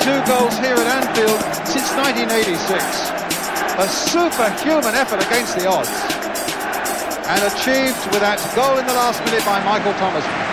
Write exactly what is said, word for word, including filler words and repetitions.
two goals here at Anfield since nineteen eighty-six. A superhuman effort against the odds, and achieved with that goal in the last minute by Michael Thomas.